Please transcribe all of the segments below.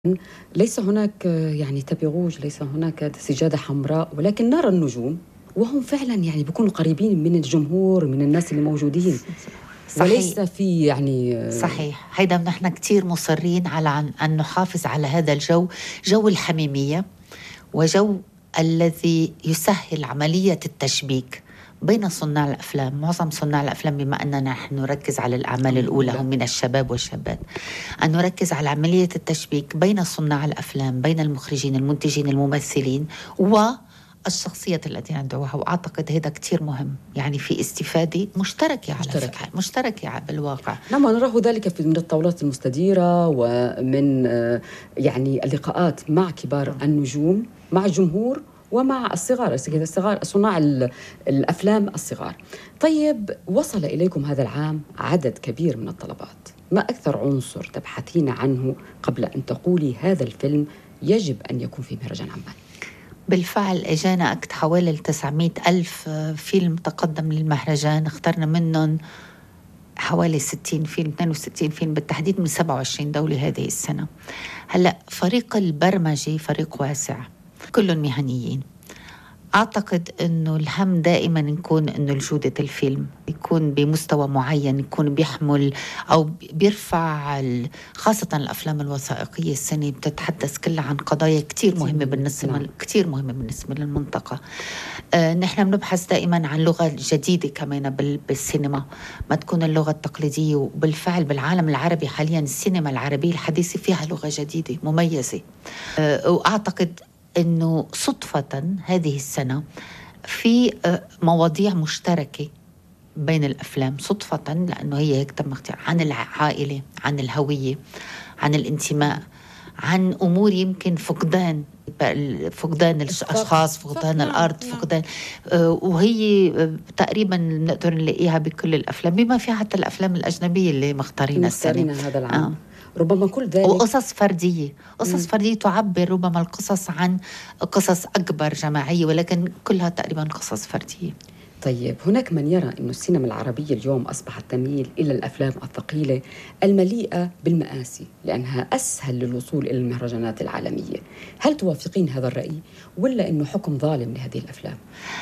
ليس هناك يعني تبغوج، ليس هناك سجادة حمراء، ولكن نرى النجوم وهم فعلا يعني بيكونوا قريبين من الجمهور، من الناس اللي موجودين. صحيح. وليس في يعني صحيح، هيدا نحن كتير مصرين على أن نحافظ على هذا الجو، جو الحميمية، وجو الذي يسهل عملية التشبيك بين صناع الأفلام. معظم صناع الأفلام، بما أننا نحن نركز على الأعمال الأولى، هم من الشباب والشابات، أن نركز على عملية التشبيك بين صناع الأفلام، بين المخرجين، المنتجين، الممثلين والشخصية التي ندعوها. وأعتقد هذا كتير مهم، يعني في استفادة مشتركة مشتركة بالواقع. نعم، ونراه ذلك من الطاولات المستديرة ومن يعني اللقاءات مع كبار النجوم، مع الجمهور ومع الصغار صناع الأفلام الصغار. طيب، وصل إليكم هذا العام عدد كبير من الطلبات، ما أكثر عنصر تبحثين عنه قبل أن تقولي هذا الفيلم يجب أن يكون في مهرجان عمان؟ بالفعل اجانا حوالي 900 ألف فيلم تقدم للمهرجان، اخترنا منهم حوالي 60 فيلم، 62 فيلم بالتحديد، من 27 دولة هذه السنة. هلأ فريق البرمجة فريق واسع، كلهم مهنيين. أعتقد أنه الهم دائما نكون أنه الجودة الفيلم يكون بمستوى معين، يكون بيحمل أو بيرفع خاصة الأفلام الوثائقية السنة بتتحدث كلها عن قضايا كتير مهمة بالنسبة للمنطقة. نحن بنبحث دائما عن لغة جديدة كمان بالسينما، ما تكون اللغة التقليدية. وبالفعل بالعالم العربي حاليا السينما العربية الحديثة فيها لغة جديدة مميزة. وأعتقد أنه صدفة هذه السنة في مواضيع مشتركة بين الأفلام، صدفة لأنه هي هيك تم اختيار، عن العائلة، عن الهوية، عن الانتماء، عن أمور يمكن فقدان الأشخاص، فقدان الأرض، فقدان وهي تقريبا نقدر نلاقيها بكل الأفلام، بما فيها حتى الأفلام الأجنبية اللي مختارين السنة هذا العام. ربما كل ذلك وقصص فردية، فردية تعبر ربما القصص عن قصص أكبر جماعية، ولكن كلها تقريبا قصص فردية. طيب، هناك من يرى أن السينما العربية اليوم أصبحت تميل إلى الأفلام الثقيلة المليئة بالمآسي لأنها أسهل للوصول إلى المهرجانات العالمية. هل توافقين هذا الرأي، ولا أنه حكم ظالم لهذه الأفلام؟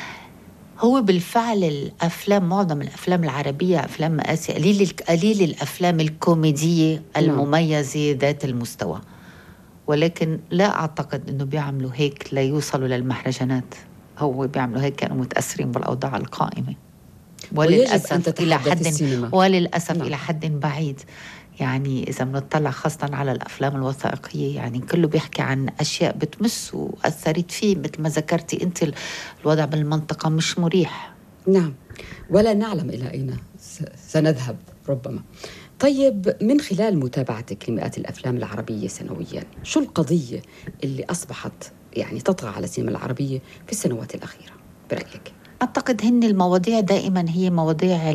هو بالفعل معظم الأفلام العربية أفلام مآسي، قليل الأفلام الكوميدية المميزة ذات المستوى، ولكن لا أعتقد أنه بيعملوا هيك ليوصلوا للمهرجانات. هو بيعملوا هيك كانوا متأثرين بالأوضاع القائمة، وللأسف إلى حد بعيد. يعني إذا بنطلع خاصة على الأفلام الوثائقية، يعني كله بيحكي عن أشياء بتمس وأثرت فيه، مثل ما ذكرتي أنت الوضع بالمنطقة مش مريح. نعم، ولا نعلم إلى أين سنذهب ربما. طيب، من خلال متابعتك لمئات الأفلام العربية سنويا، شو القضية اللي أصبحت يعني تطغى على السينما العربية في السنوات الأخيرة برأيك؟ أعتقد هن المواضيع دائما هي مواضيع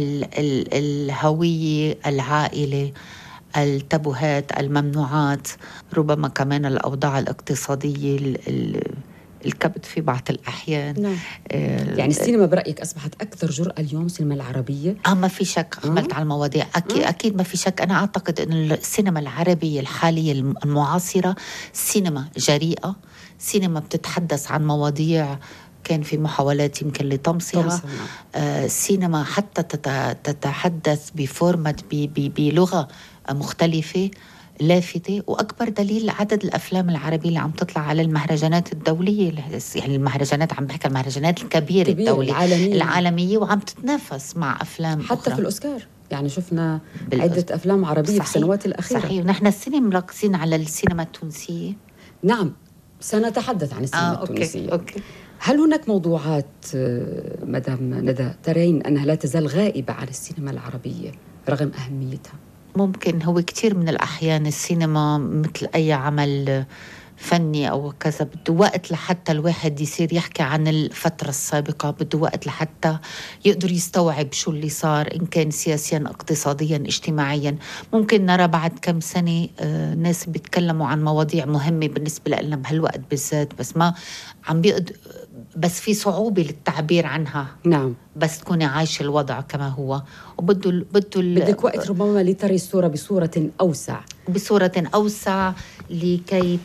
الهوية، العائلة، التبوهات، الممنوعات، ربما كمان الأوضاع الاقتصادية، الكبت في بعض الأحيان. نعم. يعني السينما برأيك أصبحت أكثر جرأة اليوم، السينما العربية؟ ما في شك، عملت على المواضيع أكيد ما في شك. أنا أعتقد أن السينما العربية الحالية المعاصرة سينما جريئة، سينما بتتحدث عن مواضيع كان في محاولات يمكن لطمسها. سينما حتى تتحدث بفورمات بلغة مختلفة لافتة. وأكبر دليل عدد الأفلام العربية اللي عم تطلع على المهرجانات الدولية، يعني المهرجانات، عم بحكي المهرجانات الكبيرة الدولية العالمية، وعم تتنافس مع أفلام حتى أخرى. في الأوسكار يعني شفنا عدة أفلام عربية في السنوات الأخيرة. صحيح، ونحن السينما مركزين على السينما التونسية. نعم، سنتحدث عن السينما التونسية. أوكي. هل هناك موضوعات مدام ندى ترين أنها لا تزال غائبة عن السينما العربية رغم أهميتها؟ ممكن. هو كتير من الأحيان السينما مثل أي عمل فني أو كذا، بده وقت لحتى الواحد يصير يحكي عن الفترة السابقة، بده وقت لحتى يقدر يستوعب شو اللي صار، إن كان سياسيا اقتصاديا اجتماعيا. ممكن نرى بعد كم سنة ناس بيتكلموا عن مواضيع مهمة بالنسبة لنا بهالوقت بالذات، بس ما عم بس في صعوبة للتعبير عنها. نعم. بس تكوني عايشة الوضع كما هو، بدك وقت ربما لتري الصورة بصورة أوسع لكي